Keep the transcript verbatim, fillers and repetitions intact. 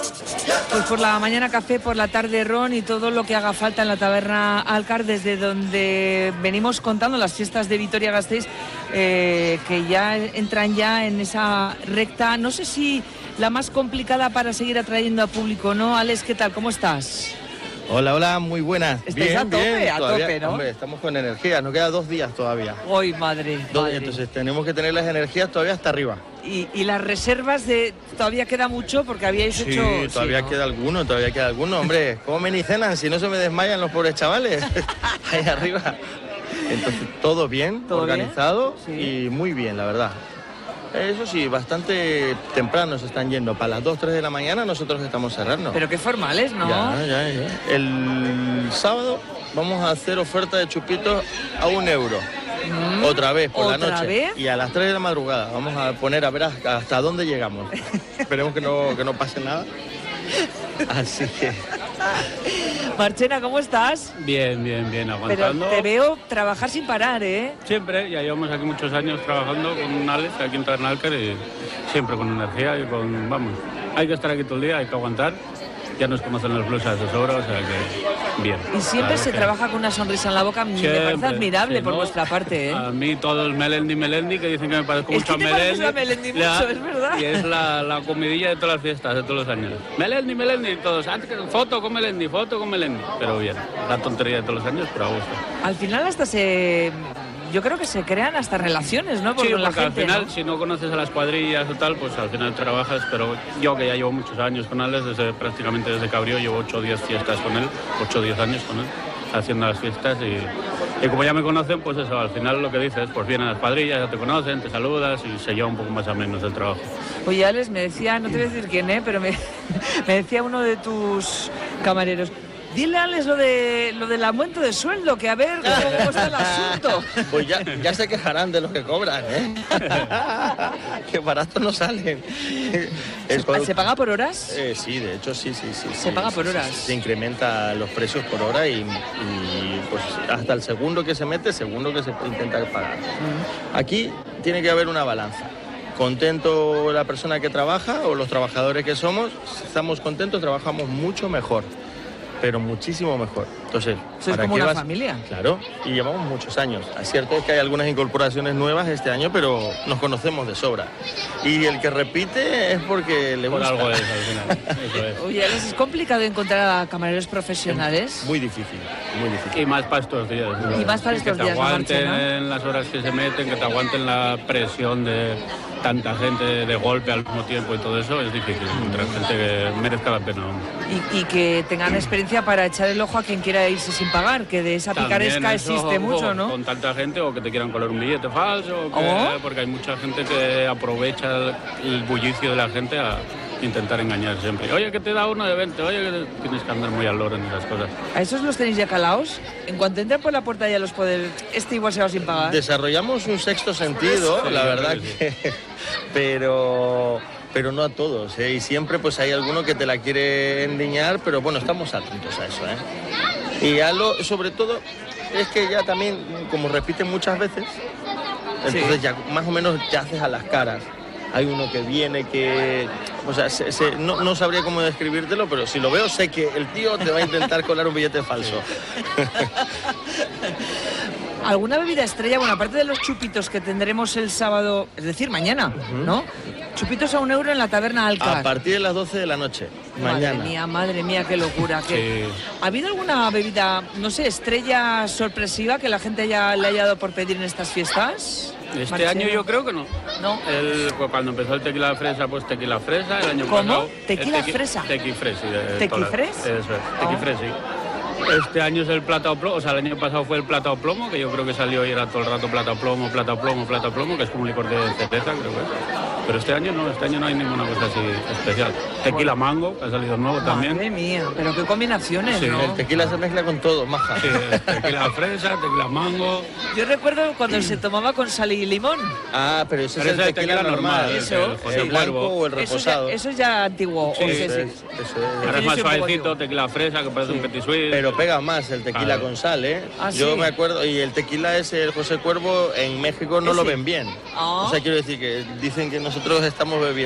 Pues por la mañana café, por la tarde ron y todo lo que haga falta en la taberna Alcar, desde donde venimos contando las fiestas de Vitoria-Gasteiz, eh, que ya entran ya en esa recta, no sé si la más complicada para seguir atrayendo a público, ¿no? Alex, ¿qué tal? ¿Cómo estás? Hola, hola, muy buenas. Estáis bien, a tope, bien. a Todavía, tope, ¿no? Hombre, estamos con energía, nos quedan dos días todavía. Hoy, madre, Dos madre. días, entonces tenemos que tener las energías todavía hasta arriba. Y, y las reservas de todavía queda mucho porque habíais Sí, hecho... todavía sí, ¿no? queda alguno, todavía queda alguno. Hombre, comen y cenan, si no se me desmayan los pobres chavales ahí arriba. Entonces, todo bien, ¿Todo organizado bien? Sí. y muy bien, la verdad. Eso sí, bastante temprano se están yendo. Para las dos, tres de la mañana nosotros estamos cerrando. Pero qué formales, ¿no? Ya, ya, ya. El sábado vamos a hacer oferta de chupitos a un euro. Mm, Otra vez, por la ¿otra noche. vez? Y a las tres de la madrugada. Vamos a poner a ver hasta, hasta dónde llegamos. Esperemos que no, que no pase nada. Así que... Marchena, ¿cómo estás? Bien, bien, bien, Pero aguantando. te veo trabajar sin parar, ¿eh? Siempre, ya llevamos aquí muchos años trabajando con Alex aquí en Taberna Alcar y siempre con energía y con, vamos, hay que estar aquí todo el día, hay que aguantar. Ya nos conocen las blusas de sobra, o sea que bien. Y siempre Claro se que- trabaja con una sonrisa en la boca, me parece Siempre, admirable sí, por ¿no? vuestra parte, ¿eh? A mí todos Melendi, Melendi, que dicen que me parezco Es mucho que a te pareces Melendi. a Melendi Ya, mucho, es verdad. Y es la, la comidilla de todas las fiestas, de todos los años. Melendi, Melendi, todos, "Ah, foto con Melendi, foto con Melendi". Pero bien, la tontería de todos los años, pero a gusto. Al final hasta se... Yo creo que se crean hasta relaciones, ¿no? Por- Sí, con la porque al gente, final, ¿no? si no conoces a las cuadrillas o tal, pues al final trabajas, pero yo que ya llevo muchos años con Alex, desde, prácticamente desde que abrió, llevo ocho o diez fiestas con él, ocho o diez años con él, haciendo las fiestas y, y como ya me conocen, pues eso, al final lo que dices, pues vienen las cuadrillas, ya te conocen, te saludas y se lleva un poco más a menos el trabajo. Oye, Alex, me decía, no te voy a decir quién, ¿eh? Pero me, me decía uno de tus camareros, dile a Alex lo, de, lo del aumento de sueldo, que a ver cómo, cómo está el asunto. Pues ya, ya se quejarán de lo que cobran, ¿eh? Que baratos no salen. El co- ¿Se paga por horas? Eh, sí, de hecho sí, sí, sí. Se sí, paga sí, por sí, horas. sí. Se incrementa los precios por hora y, y, pues hasta el segundo que se mete, segundo que se intenta pagar. Aquí tiene que haber una balanza. Contento la persona que trabaja o los trabajadores que somos, si estamos contentos, trabajamos mucho mejor, pero muchísimo mejor. Entonces, Sois ¿para como qué una vas? familia. Claro, y llevamos muchos años. Es cierto es que hay algunas incorporaciones nuevas este año, pero nos conocemos de sobra. Y el que repite es porque le Por gusta. algo es al final, eso es. Oye, Alex, ¿es complicado encontrar a camareros profesionales? Muy difícil, muy difícil. Y más para estos días. Y más para estos que días, te ¿no, aguanten Marche, no? las horas que se meten, que te aguanten la presión de tanta gente de golpe al mismo tiempo y todo eso, es difícil encontrar gente que merezca la pena. Y, y que tengan experiencia para echar el ojo a quien quiera irse sin pagar, que de esa También picaresca eso, existe ojo, mucho, ¿no? Con tanta gente o que te quieran colar un billete falso, o que- ¿Oh? porque hay mucha gente que aprovecha el, el bullicio de la gente a intentar engañar siempre. Oye, que te da uno de veinte, oye, que te- tienes que andar muy al loro en esas cosas. ¿A esos los tenéis ya calaos? En cuanto entran por la puerta ya los pueden... Este igual se va sin pagar. Desarrollamos un sexto sentido, Sí, la yo verdad creo que que... Pero... Pero no a todos, ¿eh? Y siempre pues hay alguno que te la quiere endiñar, pero bueno, estamos atentos a eso, ¿eh? Y a lo, sobre todo, es que ya también, como repiten muchas veces, entonces Sí. ya más o menos ya haces a las caras. Hay uno que viene que... O sea, se- se- no, no sabría cómo describírtelo, pero si lo veo sé que el tío te va a intentar colar un billete falso. ¿Alguna bebida estrella? Bueno, aparte de los chupitos que tendremos el sábado, es decir, mañana, ¿no? Chupitos a un euro en la taberna Alcar. A partir de las doce de la noche, Madre mañana. mía, madre mía, qué locura. qué- Sí. ¿Ha habido alguna bebida, no sé, estrella sorpresiva que la gente haya, le haya dado por pedir en estas fiestas? Este Marcelo. año yo creo que no. No. El, pues cuando empezó el tequila fresa, pues tequila fresa. El año ¿Cómo? pasado. ¿Tequila el tequi- fresa? Tequifres, sí. de- ¿Tequifres? todas- Eso es, Ah. tequifres, sí. Este año es el plata o plomo, o sea, el año pasado fue el plata o plomo, que yo creo que salió y era todo el rato plata o plomo, plata o plomo, plata o plomo, que es como un licor de cerveza, creo que es. Pero este año no, este año no hay ninguna cosa así especial. Tequila mango, que ha salido nuevo también. Madre mía, pero qué combinaciones, Sí, ¿no? El tequila se mezcla con todo, maja. Sí, tequila fresa, tequila mango. Yo recuerdo cuando se tomaba con sal y limón. Ah, pero ese Pero es ese el tequila, normal. el- Eso, el José El blanco Cuervo. o el Eso reposado. ya, eso es ya antiguo. Sí, o sea, Eso sí. es, eso es. Ahora es Yo más soy un poco suavecito, antiguo. tequila fresa, que parece un petit suisse. Pero pega más el tequila Claro. con sal, ¿eh? Ah, Yo ¿sí? me acuerdo, y el tequila ese, el José Cuervo, en México no lo Ese. ven bien. Ah. O sea, quiero decir que dicen que nosotros estamos bebiendo